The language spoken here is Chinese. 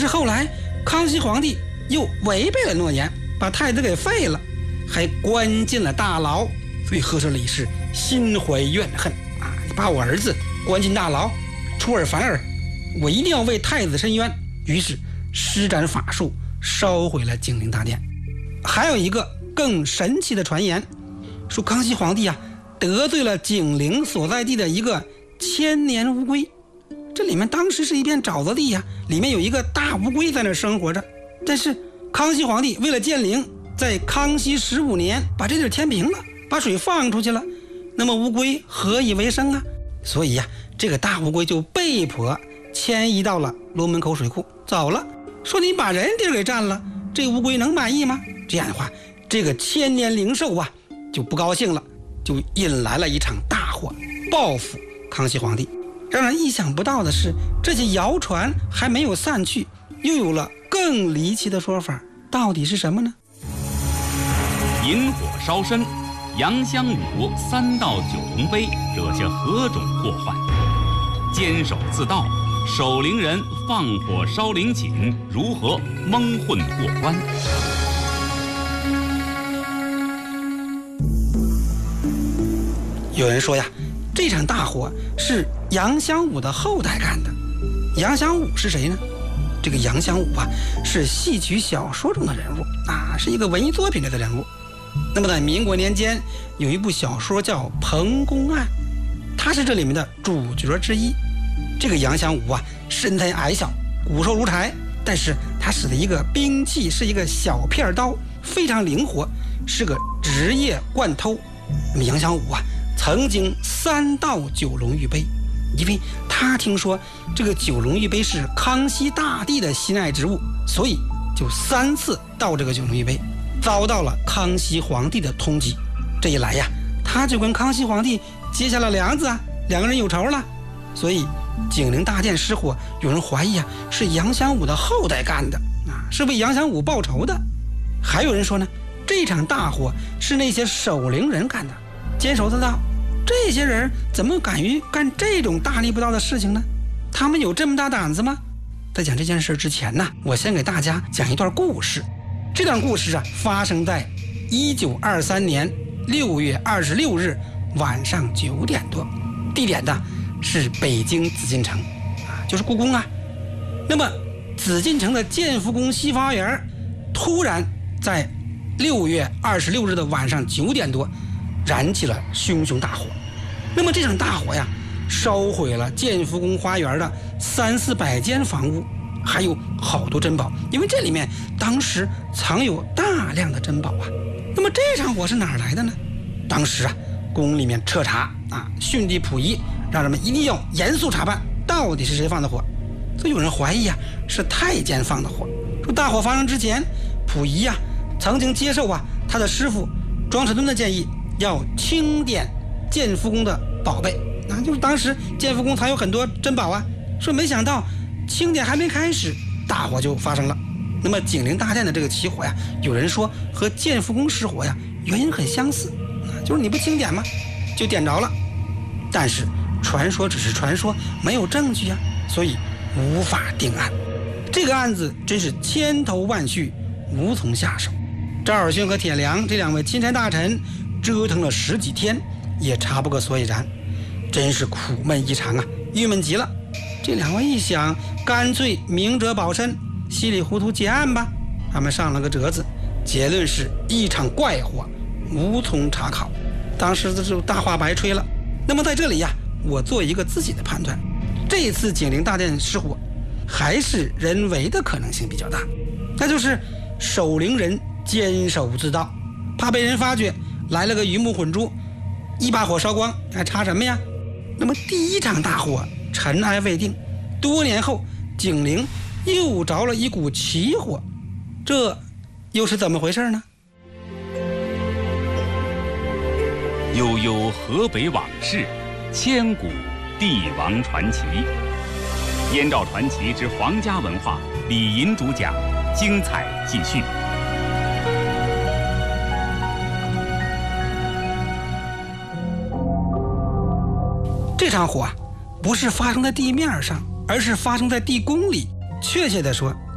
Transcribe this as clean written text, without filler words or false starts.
后来康熙皇帝又违背了诺言，把太子给废了，还关进了大牢。所以赫舍里是心怀怨恨啊！你把我儿子关进大牢，出尔反尔，我一定要为太子伸冤。于是施展法术烧毁了景陵大殿。还有一个更神奇的传言，说康熙皇帝啊得罪了景陵所在地的一个千年乌龟。这里面当时是一片沼泽地呀，里面有一个大乌龟在那生活着。但是康熙皇帝为了建陵，在康熙15年把这地填平了，把水放出去了，那么乌龟何以为生啊？所以呀，这个大乌龟就被迫迁移到了龙门口水库走了。说你把人地给占了，这乌龟能满意吗？这样的话，这个千年灵兽啊就不高兴了，就引来了一场大祸，报复康熙皇帝。让人意想不到的是，这些谣传还没有散去，又有了更离奇的说法，到底是什么呢？ 引火烧身，杨香武3道9龙杯惹下何种祸患？坚守自盗，守陵人放火烧陵寝，如何蒙混过关？ 有人说呀，这场大火是杨香武的后代干的。杨香武是谁呢？这个杨香武啊，是戏曲小说中的人物啊，是一个文艺作品里的人物。那么在民国年间，有一部小说叫《彭公案》，他是这里面的主角之一。这个杨香武啊，身材矮小，骨瘦如柴，但是他使的一个兵器是一个小片刀，非常灵活，是个职业惯偷。那么杨香武啊，曾经3盗9龙玉杯，因为他听说这个9龙玉杯是康熙大帝的心爱之物，所以就3次盗这个9龙玉杯，遭到了康熙皇帝的通缉。这一来呀，他就跟康熙皇帝结下了梁子啊，两个人有仇了。所以景陵大殿失火，有人怀疑啊是杨香武的后代干的啊，是为杨香武报仇的。还有人说呢，这场大火是那些守陵人干的，坚守自盗。这些人怎么敢于干这种大逆不道的事情呢？他们有这么大胆子吗？在讲这件事之前呢，我先给大家讲一段故事。这段故事啊，发生在1923年6月26日晚上9点多，地点呢是北京紫禁城啊，就是故宫啊。那么紫禁城的建福宫西花园突然在6月26日的晚上9点多燃起了熊熊大火。那么这场大火呀，烧毁了建福宫花园的300-400间房屋，还有好多珍宝，因为这里面当时藏有大量的珍宝啊。那么这场火是哪儿来的呢？当时啊，宫里面彻查啊，训诫溥仪，让人们一定要严肃查办，到底是谁放的火。所以有人怀疑啊，是太监放的火。说大火发生之前，溥仪啊曾经接受啊他的师傅庄士敦的建议，要清点建福宫的宝贝啊，就是当时建福宫藏有很多珍宝啊。说没想到清点还没开始，大火就发生了。那么景陵大殿的这个起火呀，有人说和建福宫失火呀原因很相似啊，就是你不清点吗，就点着了。但是传说只是传说，没有证据啊，所以无法定案。这个案子真是千头万绪，无从下手。赵尔勛和铁良这2位钦差大臣折腾了10几天，也查不个所以然，真是苦闷异常啊，郁闷极了。这2位一想，干脆明哲保身，稀里糊涂结案吧。他们上了个折子，结论是一场怪火，无从查考。当时这就大话白吹了。那么在这里呀，我做一个自己的判断，这次景陵大殿失火还是人为的可能性比较大，那就是守陵人坚守自盗，怕被人发觉，来了个鱼目混珠，一把火烧光，还查什么呀？那么第一场大火尘埃未定，多年后景陵又着了一股奇火，这又是怎么回事呢？ 悠悠河北往事，千古帝王传奇。燕赵传奇之皇家文化，李银主讲，精彩继续。 这场火啊，不是发生在地面上，而是发生在地宫里。确切的说，